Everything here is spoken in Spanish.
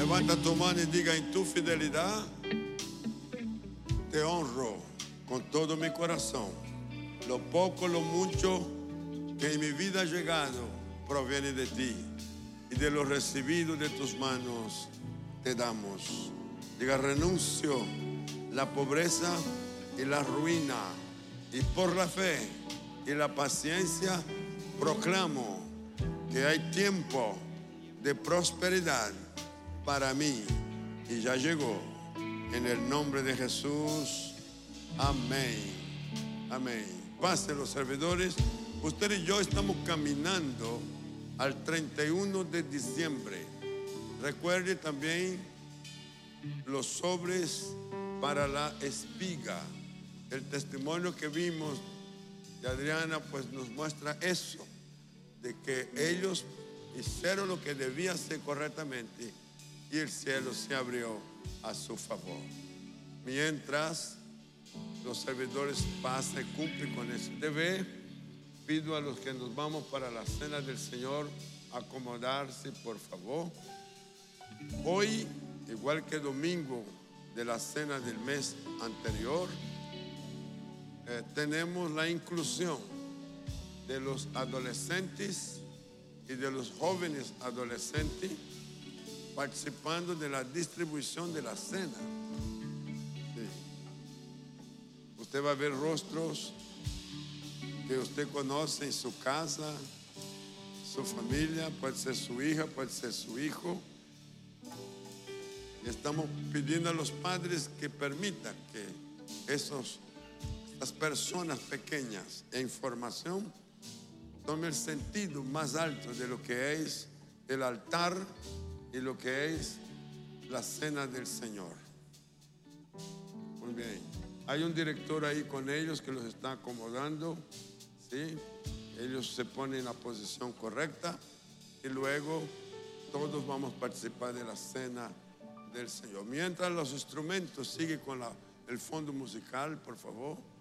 Levanta tu mano y diga: en tu fidelidad te honro con todo mi corazón. Lo poco, lo mucho que en mi vida ha llegado proviene de ti, y de lo recibido de tus manos te damos. Diga: renuncio la pobreza y la ruina, y por la fe y la paciencia proclamo que hay tiempo de prosperidad para mí, y ya llegó. En el nombre de Jesús, amén. Amén. Pasen los servidores. Usted y yo estamos caminando al 31 de diciembre. Recuerde también los sobres para la espiga. El testimonio que vimos de Adriana pues nos muestra eso, de que ellos hicieron lo que debía hacer correctamente y el cielo se abrió a su favor. Mientras los servidores pasan y cumplen con ese deber, pido a los que nos vamos para la cena del Señor acomodarse, por favor. Hoy, igual que domingo de la cena del mes anterior, tenemos la inclusión de los adolescentes y de los jóvenes adolescentes participando de la distribución de la cena. Sí. Usted va a ver rostros que usted conoce en su casa, su familia, puede ser su hija, puede ser su hijo. Estamos pidiendo a los padres que permitan que estas personas pequeñas en formación tomen el sentido más alto de lo que es el altar y lo que es la cena del Señor. Muy bien. Hay un director ahí con ellos que los está acomodando, ¿sí? Ellos se ponen en la posición correcta y luego todos vamos a participar de la cena del Señor. Mientras los instrumentos siguen con el fondo musical, por favor.